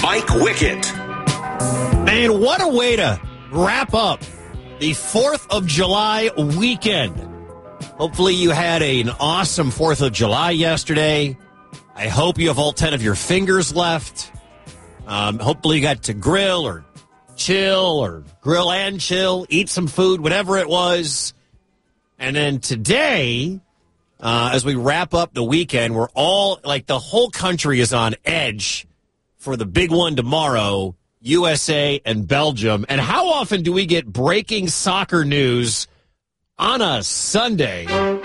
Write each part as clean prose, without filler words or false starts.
Mike Wickett. And what a way to wrap up the 4th of July weekend. Hopefully you had an awesome 4th of July yesterday. I hope you have all 10 of your fingers left. Hopefully you got to grill or chill or grill and chill, eat some food, whatever it was. And then today, as we wrap up the weekend, we're all, like, the whole country is on edge for the big one tomorrow, USA and Belgium. And how often do we get breaking soccer news on a Sunday?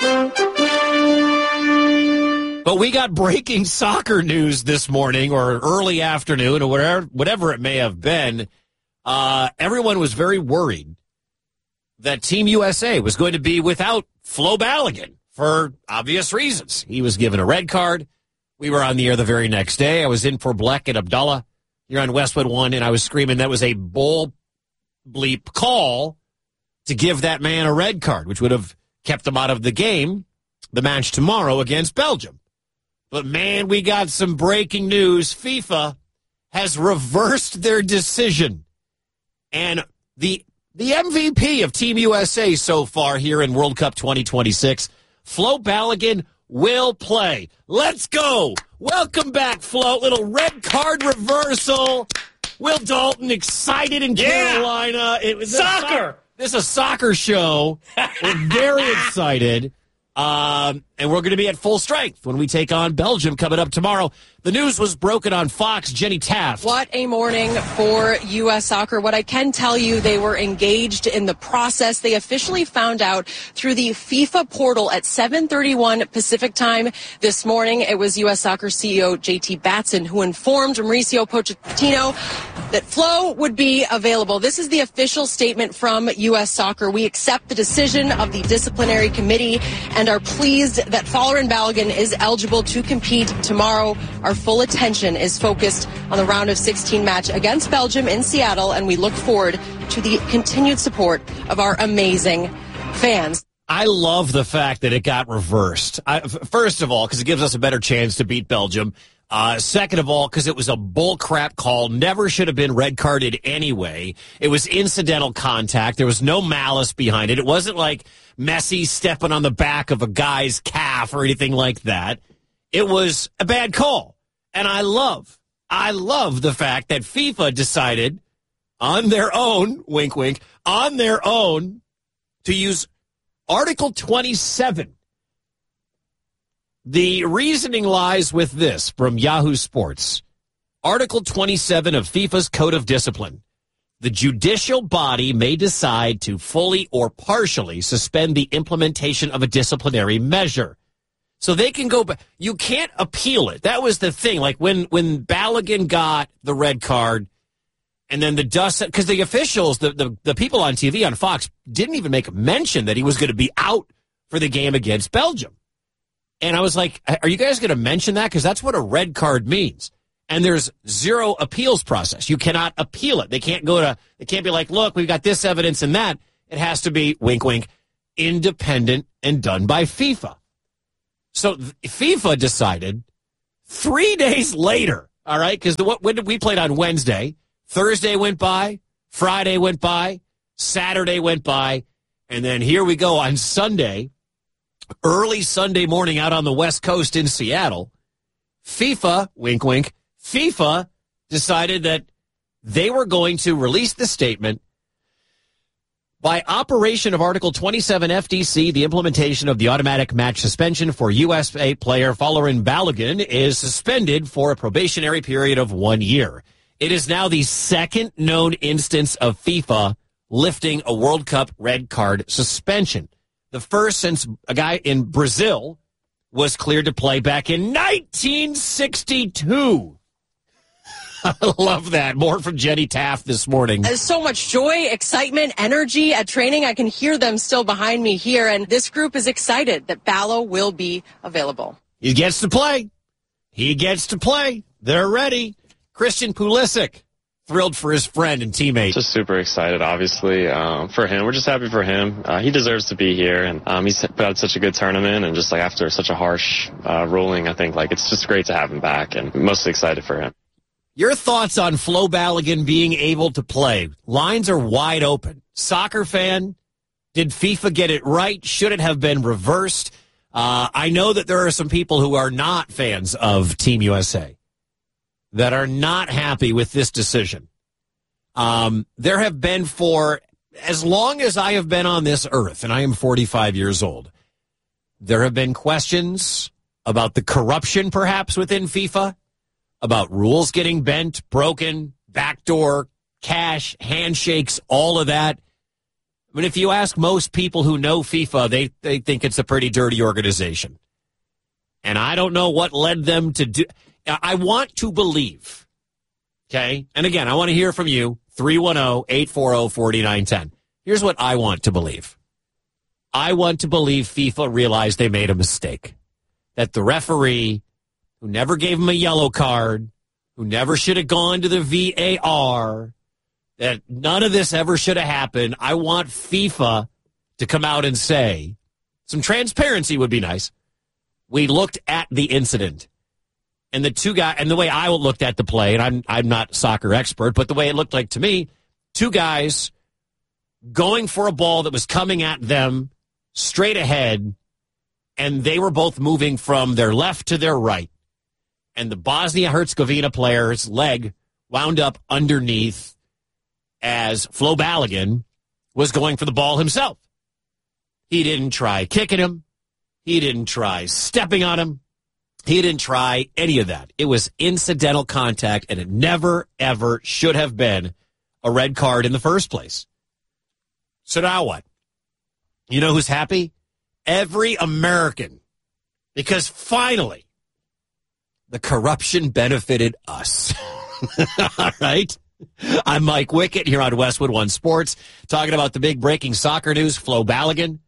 But we got breaking soccer news this morning or early afternoon or whatever it may have been. Everyone was very worried that Team USA was going to be without Flo Balogun for obvious reasons. He was given a red card. We were on the air the very next day. I was in for Bleck and Abdullah here on Westwood One, and I was screaming that was a bull bleep call to give that man a red card, which would have kept him out of the game, the match tomorrow against Belgium. But, man, we got some breaking news. FIFA has reversed their decision. And the MVP of Team USA so far here in World Cup 2026, Flo Balogun, will play. Let's go. Welcome back, Flo. Little red card reversal. Will Dalton excited in Carolina. It was soccer. This is a soccer show. We're very excited. And we're going to be at full strength when we take on Belgium coming up tomorrow. The news was broken on Fox. Jenny Taft. What a morning for U.S. soccer. What I can tell you, they were engaged in the process. They officially found out through the FIFA portal at 7:31 Pacific time this morning. It was U.S. soccer CEO JT Batson who informed Mauricio Pochettino that Flo would be available. This is the official statement from U.S. soccer. We accept the decision of the disciplinary committee and are pleased that Folarin Balogun is eligible to compete tomorrow. Our full attention is focused on the round of 16 match against Belgium in Seattle, and we look forward to the continued support of our amazing fans. I love the fact that it got reversed. First of all, because it gives us a better chance to beat Belgium. Second of all, because it was a bullcrap call, never should have been red carded anyway. It was incidental contact. There was no malice behind it. It wasn't like Messi stepping on the back of a guy's calf or anything like that. It was a bad call. And I love the fact that FIFA decided on their own, wink, wink, on their own to use Article 27. The reasoning lies with this from Yahoo Sports. Article 27 of FIFA's Code of Discipline. The judicial body may decide to fully or partially suspend the implementation of a disciplinary measure. So they can go back. You can't appeal it. That was the thing. Like when Balogun got the red card and then the dust, because the officials, the people on TV on Fox didn't even make a mention that he was going to be out for the game against Belgium. And I was like, are you guys going to mention that? Because that's what a red card means. And there's zero appeals process. You cannot appeal it. They can't be like, look, we've got this evidence and that. It has to be, wink, wink, independent and done by FIFA. So FIFA decided 3 days later, all right, because when did we play on Wednesday? Thursday went by, Friday went by, Saturday went by, and then here we go on Sunday, early Sunday morning out on the West Coast in Seattle. FIFA, wink, wink, FIFA decided that they were going to release the statement. By operation of Article 27 FDC, the implementation of the automatic match suspension for USA player Folarin Balogun is suspended for a probationary period of 1 year. It is now the second known instance of FIFA lifting a World Cup red card suspension. The first since a guy in Brazil was cleared to play back in 1962. I love that. More from Jenny Taft this morning. There's so much joy, excitement, energy at training. I can hear them still behind me here. And this group is excited that Balo will be available. He gets to play. They're ready. Christian Pulisic, thrilled for his friend and teammate. Just super excited, obviously, for him. We're just happy for him. He deserves to be here, and he's put out such a good tournament, and just like after such a harsh ruling, I think like it's just great to have him back, and mostly excited for him. Your thoughts on Flo Balogun being able to play? Lines are wide open. Soccer fan, did FIFA get it right? Should it have been reversed? I know that there are some people who are not fans of Team USA that are not happy with this decision. There have been, for as long as I have been on this earth, and I am 45 years old, there have been questions about the corruption perhaps within FIFA, about rules getting bent, broken, backdoor, cash, handshakes, all of that. I mean, if you ask most people who know FIFA, they think it's a pretty dirty organization. And I don't know what led them to do. I want to believe, okay? And again, I want to hear from you, 310-840-4910. Here's what I want to believe. I want to believe FIFA realized they made a mistake, that the referee who never gave him a yellow card, who never should have gone to the VAR, that none of this ever should have happened. I want FIFA to come out and say, some transparency would be nice. We looked at the incident, and the two guys, and the way I looked at the play, and I'm not a soccer expert, but the way it looked like to me, two guys going for a ball that was coming at them straight ahead, and they were both moving from their left to their right. And the Bosnia-Herzegovina player's leg wound up underneath as Flo Balogun was going for the ball himself. He didn't try kicking him. He didn't try stepping on him. He didn't try any of that. It was incidental contact, and it never, ever should have been a red card in the first place. So now what? You know who's happy? Every American. Because finally, the corruption benefited us. All right? I'm Mike Wickett here on Westwood One Sports, talking about the big breaking soccer news. Flo Balogun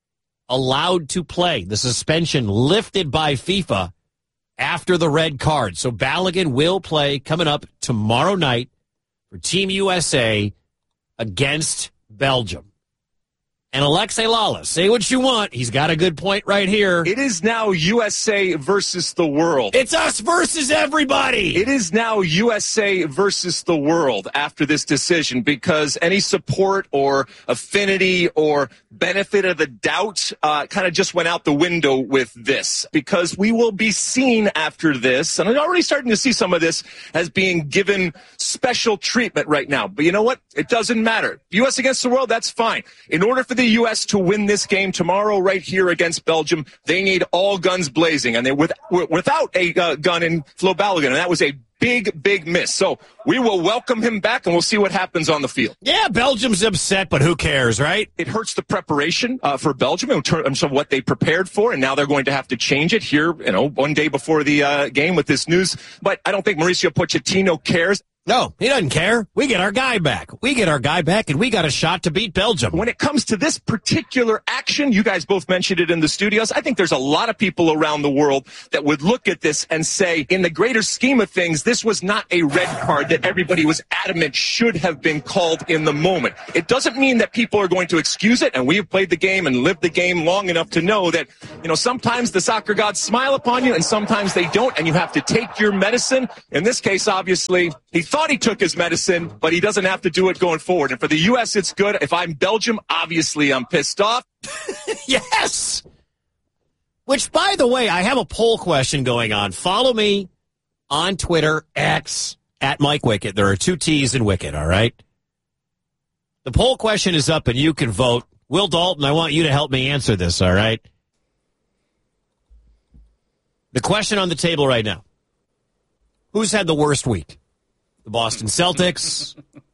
allowed to play. The suspension lifted by FIFA after the red card. So Balogun will play coming up tomorrow night for Team USA against Belgium. And Alexei Lala, say what you want. He's got a good point right here. It is now USA versus the world. It's us versus everybody. It is now USA versus the world after this decision, because any support or affinity or benefit of the doubt kind of just went out the window with this, because we will be seen after this, and I'm already starting to see some of this as being given special treatment right now. But you know what? It doesn't matter. U.S. against the world, that's fine. In order for the U.S. to win this game tomorrow right here against Belgium, they need all guns blazing, and they're without a gun in Flo Balogun, and that was a big miss. So we will welcome him back, and we'll see what happens on the field. Yeah, Belgium's upset, but who cares, right? It hurts the preparation for Belgium in terms of what they prepared for, and now they're going to have to change it here, one day before the game with this news. But I don't think Mauricio Pochettino cares. No, he doesn't care. We get our guy back. We get our guy back, and we got a shot to beat Belgium. When it comes to this particular action, you guys both mentioned it in the studios, I think there's a lot of people around the world that would look at this and say, in the greater scheme of things, this was not a red card that everybody was adamant should have been called in the moment. It doesn't mean that people are going to excuse it, and we have played the game and lived the game long enough to know that, sometimes the soccer gods smile upon you, and sometimes they don't, and you have to take your medicine. In this case, obviously, he thought he took his medicine, but he doesn't have to do it going forward. And for the U.S., it's good. If I'm Belgium, obviously I'm pissed off. Yes! Which, by the way, I have a poll question going on. Follow me on Twitter, X, at Mike Wickett. There are two T's in Wickett, all right? The poll question is up, and you can vote. Will Dalton, I want you to help me answer this, all right? The question on the table right now. Who's had the worst week? The Boston Celtics.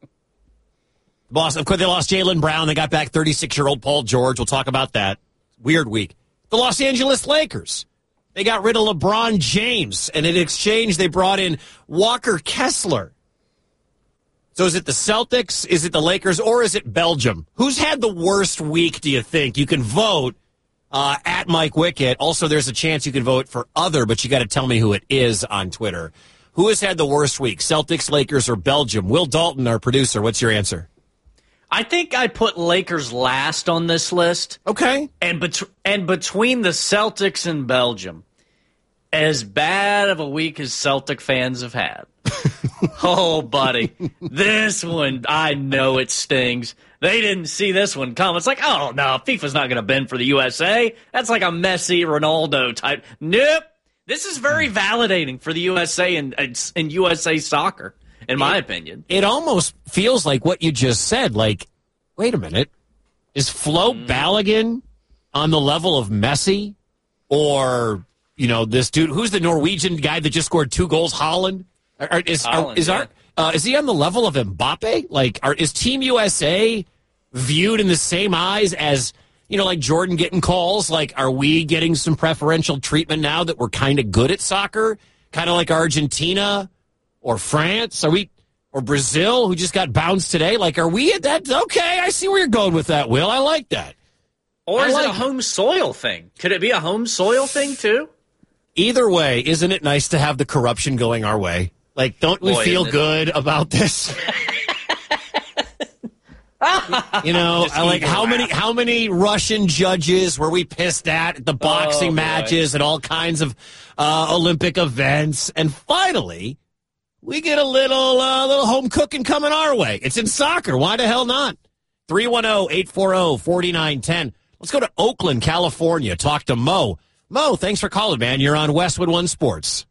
Of course, they lost Jaylen Brown. They got back 36-year-old Paul George. We'll talk about that. Weird week. The Los Angeles Lakers. They got rid of LeBron James, and in exchange, they brought in Walker Kessler. So is it the Celtics, is it the Lakers, or is it Belgium? Who's had the worst week, do you think? You can vote at Mike Wickett. Also, there's a chance you can vote for other, but you got to tell me who it is on Twitter. Who has had the worst week, Celtics, Lakers, or Belgium? Will Dalton, our producer, what's your answer? I think I put Lakers last on this list. Okay. And between the Celtics and Belgium, as bad of a week as Celtic fans have had, Oh, buddy. This one, I know it stings. They didn't see this one come. It's like, oh, no, FIFA's not going to bend for the USA. That's like a Messi, Ronaldo type. Nope. This is very validating for the USA and USA soccer, in my opinion. It almost feels like what you just said. Like, wait a minute. Is Flo Balogun on the level of Messi? Or, this dude, who's the Norwegian guy that just scored 2 goals, Holland? Is he on the level of Mbappe? Like, is Team USA viewed in the same eyes as, like Jordan getting calls? Like, are we getting some preferential treatment now that we're kind of good at soccer? Kind of like Argentina or France? Or Brazil, who just got bounced today? Like, are we at that? Okay, I see where you're going with that, Will. I like that. Or is it a home soil thing? Could it be a home soil thing, too? Either way, isn't it nice to have the corruption going our way? Like, don't we feel good about this? How many Russian judges were we pissed at the boxing matches and all kinds of Olympic events? And finally, we get a little home cooking coming our way. It's in soccer. Why the hell not? 310-840-4910. Let's go to Oakland, California. Talk to Mo. Mo, thanks for calling, man. You're on Westwood One Sports.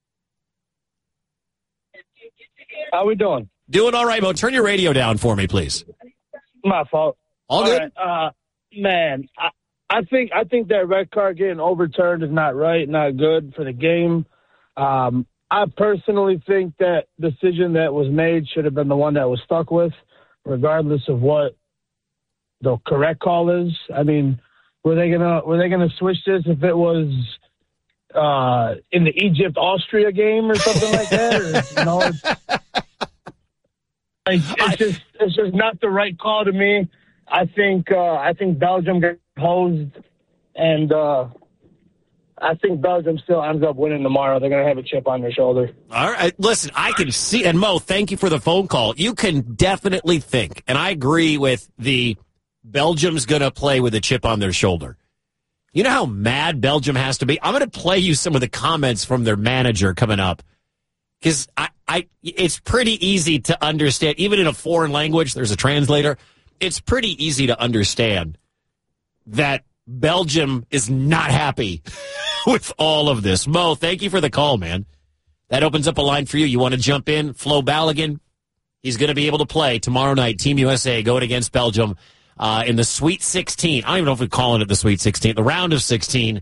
How we doing? Doing all right, Mo. Turn your radio down for me, please. My fault. All good. Right. Man, I think that red card getting overturned is not right, not good for the game. I personally think that decision that was made should have been the one that was stuck with, regardless of what the correct call is. I mean, were they gonna switch this if it was in the Egypt-Austria game or something like that? It's just not the right call to me. I think Belgium got hosed, and I think Belgium still ends up winning tomorrow. They're going to have a chip on their shoulder. All right. Listen, I can see, and Mo, thank you for the phone call. You can definitely think, and I agree with the Belgium's going to play with a chip on their shoulder. You know how mad Belgium has to be? I'm going to play you some of the comments from their manager coming up, because it's pretty easy to understand. Even in a foreign language, there's a translator. It's pretty easy to understand that Belgium is not happy with all of this. Mo, thank you for the call, man. That opens up a line for you. You want to jump in? Flo Balogun, he's going to be able to play tomorrow night. Team USA going against Belgium in the Sweet 16. I don't even know if we're calling it the Sweet 16. The round of 16.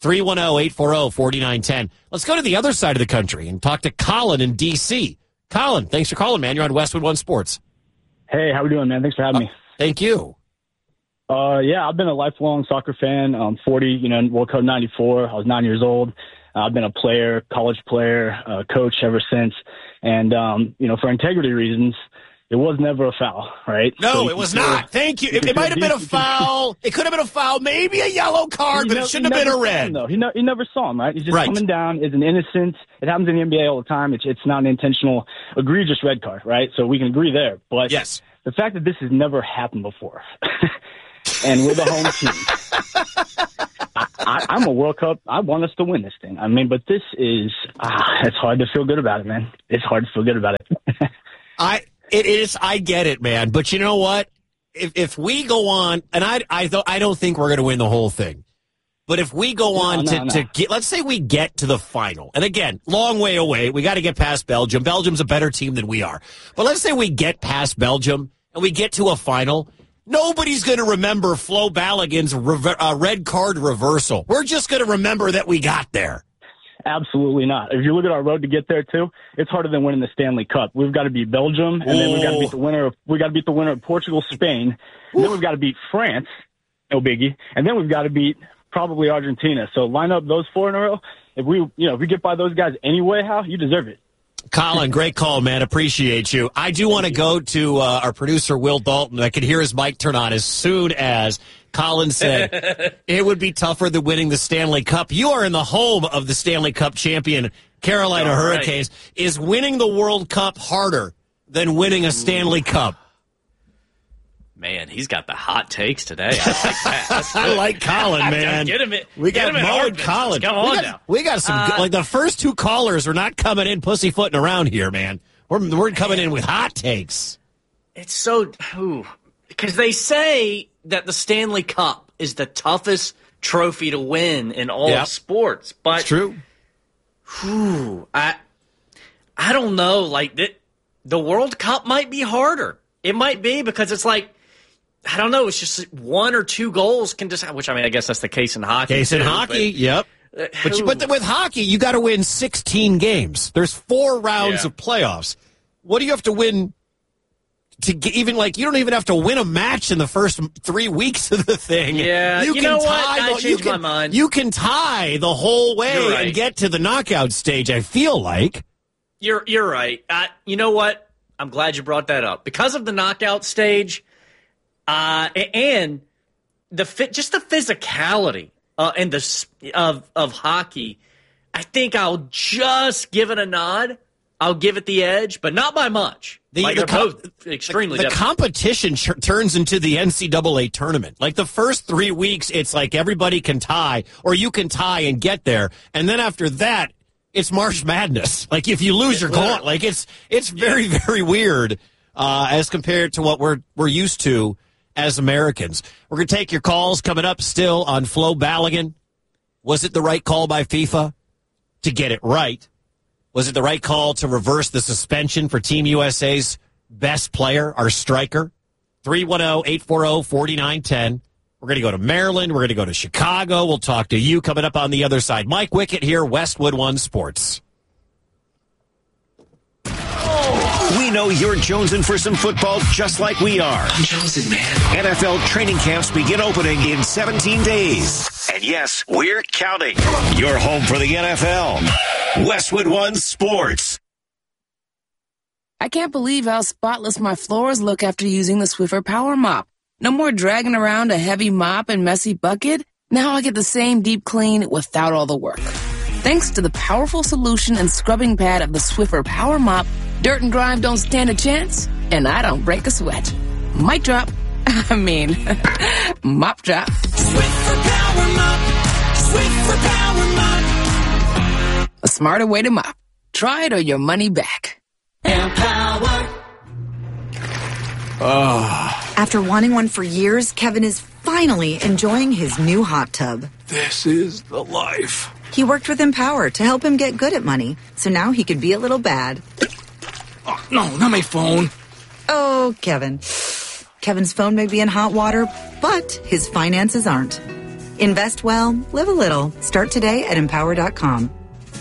310-840-4910. Let's go to the other side of the country and talk to Colin in D.C. Colin, thanks for calling, man. You're on Westwood One Sports. Hey, how we doing, man? Thanks for having me. Thank you. Yeah, I've been a lifelong soccer fan. I'm 40, World Cup 94. I was 9 years old. I've been a player, college player, coach ever since. And, for integrity reasons, it was never a foul, right? No, so it was not. Thank you. It might have been a foul. It could have been a foul, maybe a yellow card, but it shouldn't have been a red. No, he never saw him, right? He's just coming down. It's an innocent. It happens in the NBA all the time. It's not an intentional, egregious red card, right? So we can agree there. But yes, the fact that this has never happened before, and we're the home team. I'm a World Cup. I want us to win this thing. I mean, but this is, it's hard to feel good about it, man. It's hard to feel good about it. It is. I get it, man. But you know what? If we go on, and I don't think we're going to win the whole thing. But if we go on to get, let's say we get to the final, and again, long way away. We got to get past Belgium. Belgium's a better team than we are. But let's say we get past Belgium and we get to a final. Nobody's going to remember Flo Balogun's red card reversal. We're just going to remember that we got there. Absolutely not. If you look at our road to get there too, it's harder than winning the Stanley Cup. We've got to beat Belgium, and then we've got to beat the winner. We got to beat the winner of Portugal, Spain. And then we've got to beat France, no biggie, and then we've got to beat probably Argentina. So line up those 4 in a row. If we get by those guys anyway, you deserve it. Colin, great call, man. Appreciate you. I do want to go to our producer, Will Dalton. I could hear his mic turn on as soon as Colin said it would be tougher than winning the Stanley Cup. You are in the home of the Stanley Cup champion, Carolina Hurricanes. Is winning the World Cup harder than winning a Stanley Cup? Man, he's got the hot takes today. I like that. I like Colin, man. We got Mo and Colin. Come on now. We got some, like the first 2 callers are not coming in pussyfooting around here, man. We're coming in with hot takes. It's so because they say that the Stanley Cup is the toughest trophy to win in all of sports, but it's true. I don't know. Like the World Cup might be harder. It might be because it's like, I don't know. It's just 1 or 2 goals can decide. Which, I mean, I guess that's the case in hockey. Yep. But with hockey, you got to win 16 games. There's 4 rounds of playoffs. What do you have to win to get even you don't even have to win a match in the first 3 weeks of the thing. Yeah, you know what? I changed my mind. You can tie the whole way and get to the knockout stage, I feel like. You're right. You know what? I'm glad you brought that up. Because of the knockout stage and just the physicality and of hockey, I think I'll just give it a nod. I'll give it the edge, but not by much. They're both extremely different. The competition turns into the NCAA tournament. Like the first 3 weeks, it's like everybody can tie, or you can tie and get there. And then after that, it's March Madness. Like if you lose, you're gone. Like it's very, very weird as compared to what we're used to as Americans. We're going to take your calls coming up still on Flo Balogun. Was it the right call by FIFA to get it right? Was it the right call to reverse the suspension for Team USA's best player, our striker? 310-840-4910. We're going to go to Maryland. We're going to go to Chicago. We'll talk to you coming up on the other side. Mike Wickett here, Westwood One Sports. We know you're jonesing for some football just like we are. I'm jonesing, man. NFL training camps begin opening in 17 days. And yes, we're counting. You're home for the NFL. Westwood One Sports. I can't believe how spotless my floors look after using the Swiffer Power Mop. No more dragging around a heavy mop and messy bucket. Now I get the same deep clean without all the work. Thanks to the powerful solution and scrubbing pad of the Swiffer Power Mop, dirt and grime don't stand a chance, and I don't break a sweat. Mic drop. Mop drop. Swiffer Power Mop. Swiffer Power Mop. A smarter way to mop. Try it or your money back. Empower. After wanting one for years, Kevin is finally enjoying his new hot tub. This is the life. He worked with Empower to help him get good at money, so now he could be a little bad. Oh, no, not my phone. Oh, Kevin. Kevin's phone may be in hot water, but his finances aren't. Invest well, live a little. Start today at Empower.com.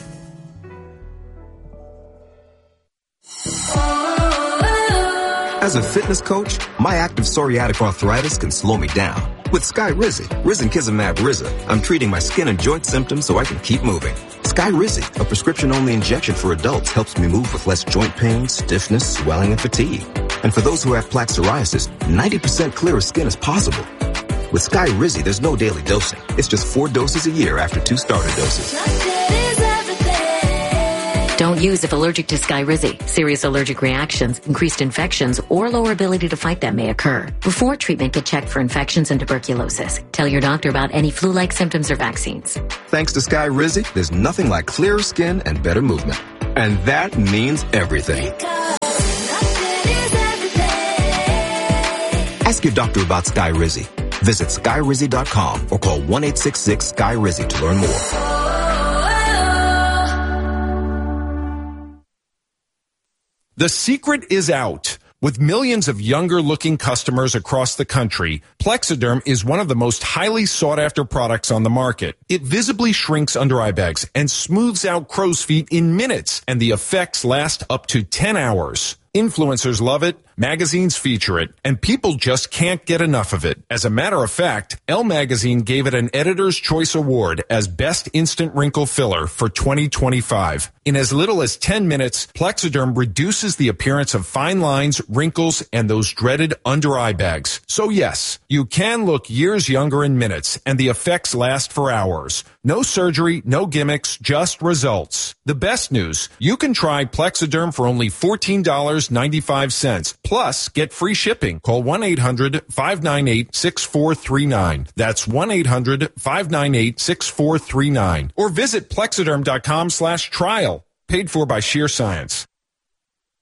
As a fitness coach, my active psoriatic arthritis can slow me down. With Skyrizi, Risankizumab Riza, I'm treating my skin and joint symptoms so I can keep moving. Skyrizi, a prescription-only injection for adults, helps me move with less joint pain, stiffness, swelling, and fatigue. And for those who have plaque psoriasis, 90% clearer skin is possible. With Skyrizi, there's no daily dosing. It's just 4 doses a year after 2 starter doses. Don't use if allergic to Skyrizi. Serious allergic reactions, increased infections, or lower ability to fight them may occur. Before treatment, get checked for infections and tuberculosis. Tell your doctor about any flu-like symptoms or vaccines. Thanks to Skyrizi, there's nothing like clearer skin and better movement. And that means everything. Ask your doctor about Skyrizi. Visit Skyrizi.com or call 1-866-SKY-RIZI to learn more. The secret is out. With millions of younger-looking customers across the country, Plexiderm is one of the most highly sought-after products on the market. It visibly shrinks under-eye bags and smooths out crow's feet in minutes, and the effects last up to 10 hours. Influencers love it, magazines feature it, and people just can't get enough of it. As a matter of fact, Elle Magazine gave it an Editor's Choice Award as Best Instant Wrinkle Filler for 2025. In as little as 10 minutes, Plexiderm reduces the appearance of fine lines, wrinkles, and those dreaded under-eye bags. So yes, you can look years younger in minutes, and the effects last for hours. No surgery, no gimmicks, just results. The best news, you can try Plexiderm for only $14.95. Plus, get free shipping. Call 1-800-598-6439. That's 1-800-598-6439. Or visit Plexiderm.com/trial. Paid for by Sheer Science.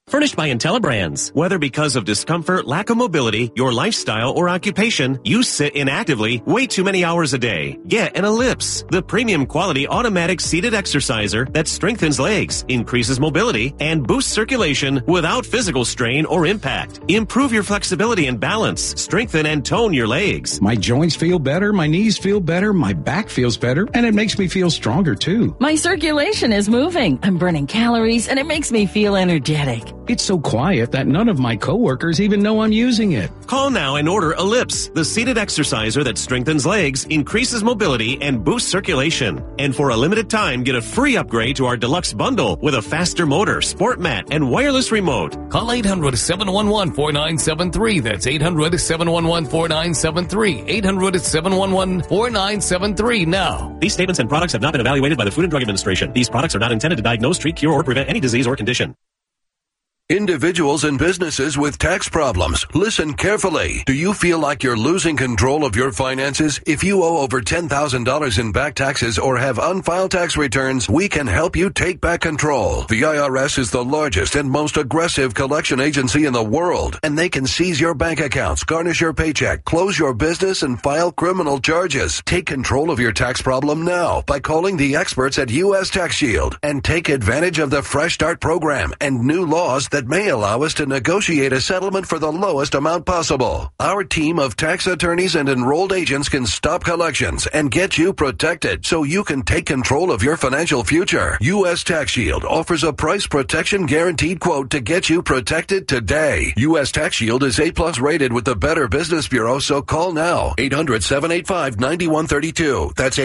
Furnished by IntelliBrands. Whether because of discomfort, lack of mobility, your lifestyle, or occupation, you sit inactively way too many hours a day. Get an Ellipse, the premium quality automatic seated exerciser that strengthens legs, increases mobility, and boosts circulation without physical strain or impact. Improve your flexibility and balance. Strengthen and tone your legs. My joints feel better, my knees feel better, my back feels better, and it makes me feel stronger too. My circulation is moving. I'm burning calories, and it makes me feel energetic. It's so quiet that none of my coworkers even know I'm using it. Call now and order Ellipse, the seated exerciser that strengthens legs, increases mobility, and boosts circulation. And for a limited time, get a free upgrade to our deluxe bundle with a faster motor, sport mat, and wireless remote. Call 800-711-4973. That's 800-711-4973. 800-711-4973 now. These statements and products have not been evaluated by the Food and Drug Administration. These products are not intended to diagnose, treat, cure, or prevent any disease or condition. Individuals and businesses with tax problems, listen carefully. Do you feel like you're losing control of your finances? If you owe over $10,000 in back taxes or have unfiled tax returns, we can help you take back control. The IRS is the largest and most aggressive collection agency in the world, and they can seize your bank accounts, garnish your paycheck, close your business, and file criminal charges. Take control of your tax problem now by calling the experts at U.S. Tax Shield and take advantage of the Fresh Start program and new laws that may allow us to negotiate a settlement for the lowest amount possible. Our team of tax attorneys and enrolled agents can stop collections and get you protected so you can take control of your financial future. U.S. Tax Shield offers a price protection guaranteed quote to get you protected today. U.S. Tax Shield is A+ rated with the Better Business Bureau, so call now. 800-785-9132. That's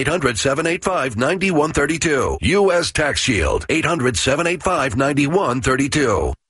800-785-9132. U.S. Tax Shield. 800-785-9132.